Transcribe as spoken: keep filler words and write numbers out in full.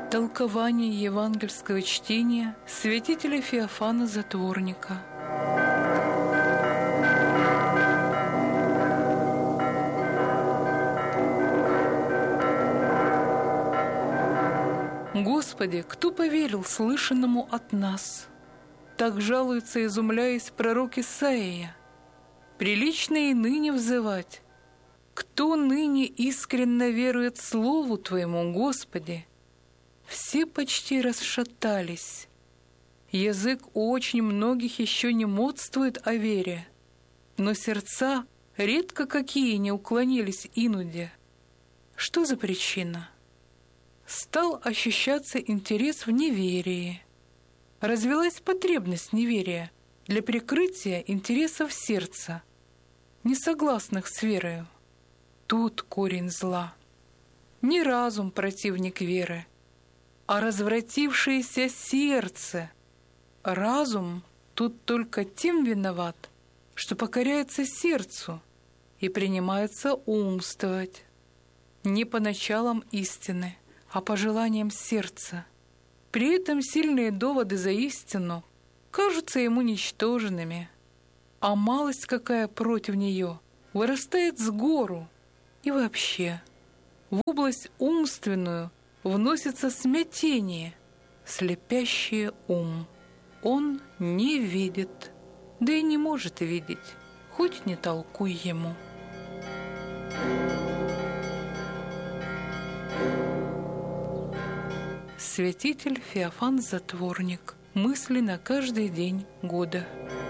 Толкование евангельского чтения святителя Феофана Затворника. Господи, кто поверил слышанному от нас? Так жалуется, изумляясь, пророк Исаия. Прилично и ныне взывать. Кто ныне искренно верует Слову Твоему, Господи? Все почти расшатались. Язык у очень многих еще не модствует о вере, но сердца редко какие не уклонились инуде. Что за причина? Стал ощущаться интерес в неверии. Развилась потребность неверия для прикрытия интересов сердца, несогласных с верою. Тут корень зла. Не разум противник веры, а развратившееся сердце. Разум тут только тем виноват, что покоряется сердцу и принимается умствовать. Не по началам истины, а по желаниям сердца. При этом сильные доводы за истину кажутся ему ничтожными, а малость какая против нее вырастает с гору. И вообще, в область умственную вносится смятение, слепящее ум. Он не видит, да и не может видеть, хоть не толкуй ему. Святитель Феофан Затворник. Мысли на каждый день года.